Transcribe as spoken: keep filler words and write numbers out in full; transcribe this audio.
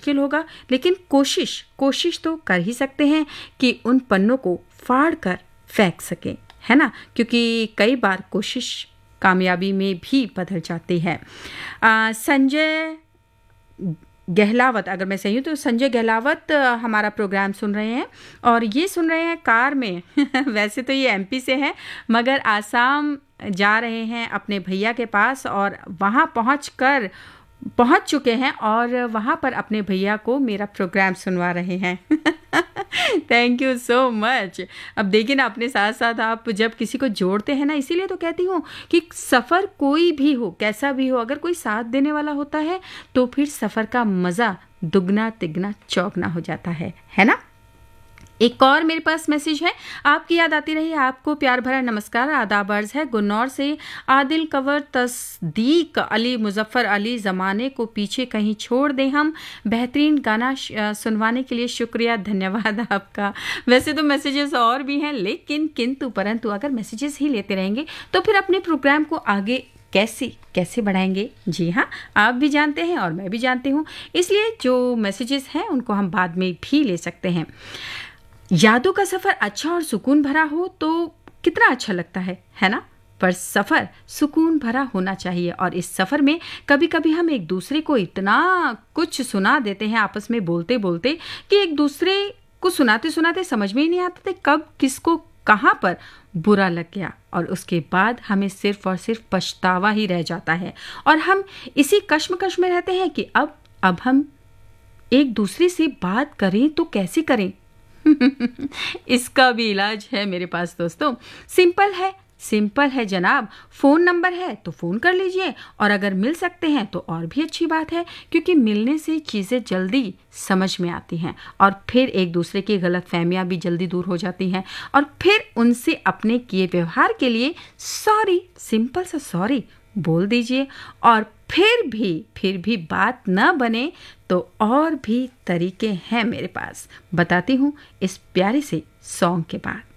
मुश्किल होगा, लेकिन कोशिश कोशिश तो कर ही सकते हैं कि उन पन्नों को फाड़ कर फेंक सकें, है ना? क्योंकि कई बार कोशिश कामयाबी में भी बदल जाती है। आ, संजय गहलावत, अगर मैं सही हूँ तो संजय गहलावत हमारा प्रोग्राम सुन रहे हैं और ये सुन रहे हैं कार में। वैसे तो ये एमपी से है, मगर आसाम जा रहे हैं अपने भैया के पास और वहाँ पहुँचकर पहुँच चुके हैं और वहाँ पर अपने भैया को मेरा प्रोग्राम सुनवा रहे हैं। Thank you so much. अब देखिए ना, अपने साथ साथ आप जब किसी को जोड़ते हैं ना, इसीलिए तो कहती हूँ कि सफ़र कोई भी हो, कैसा भी हो, अगर कोई साथ देने वाला होता है तो फिर सफ़र का मज़ा दुगना तिगना चौगना हो जाता है, है ना? एक और मेरे पास मैसेज है, आपकी याद आती रही आपको प्यार भरा नमस्कार, आदाब अर्ज़ है गुन्नौर से आदिल कंवर तस्दीक अली मुजफ्फ़र अली, ज़माने को पीछे कहीं छोड़ दें हम, बेहतरीन गाना सुनवाने के लिए शुक्रिया, धन्यवाद आपका। वैसे तो मैसेजेस और भी हैं, लेकिन किंतु परंतु अगर मैसेजेस ही लेते रहेंगे तो फिर अपने प्रोग्राम को आगे कैसे कैसे बढ़ाएंगे? जी हाँ, आप भी जानते हैं और मैं भी जानती हूँ, इसलिए जो मैसेजेस हैं उनको हम बाद में भी ले सकते हैं। यादों का सफ़र अच्छा और सुकून भरा हो तो कितना अच्छा लगता है, है ना? पर सफ़र सुकून भरा होना चाहिए और इस सफ़र में कभी कभी हम एक दूसरे को इतना कुछ सुना देते हैं आपस में बोलते बोलते कि एक दूसरे को सुनाते सुनाते समझ में ही नहीं आता था कब किसको कहाँ पर बुरा लग गया, और उसके बाद हमें सिर्फ और सिर्फ पछतावा ही रह जाता है और हम इसी कश्मकश में रहते हैं कि अब अब हम एक दूसरे से बात करें तो कैसे करें। इसका भी इलाज है मेरे पास दोस्तों, सिंपल है सिंपल है जनाब। फ़ोन नंबर है तो फ़ोन कर लीजिए और अगर मिल सकते हैं तो और भी अच्छी बात है, क्योंकि मिलने से चीज़ें जल्दी समझ में आती हैं और फिर एक दूसरे की गलतफहमियां भी जल्दी दूर हो जाती हैं और फिर उनसे अपने किए व्यवहार के लिए सॉरी, सिंपल सा सॉरी बोल दीजिए। और फिर भी फिर भी बात न बने तो और भी तरीके हैं मेरे पास, बताती हूँ इस प्यारे से सॉन्ग के बाद।